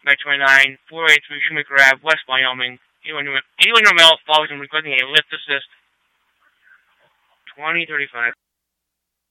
929 483 Shoemaker Ave, West Wyoming. Anyone who mail follows and requesting a lift assist. 2035.